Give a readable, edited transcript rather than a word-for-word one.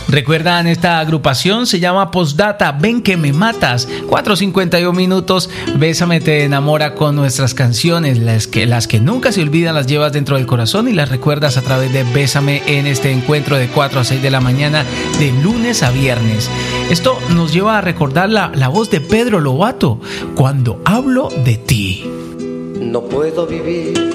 ¿Recuerdan esta agrupación? Se llama Postdata, Ven que me matas. 4:51 minutos. Bésame te enamora con nuestras canciones, las que nunca se olvidan, las llevas dentro del corazón y las recuerdas a través de Bésame en este encuentro de 4 a 6 de la mañana, de lunes a viernes. Esto nos lleva a recordar la voz de Pedro Lovato, Cuando hablo de ti. No puedo vivir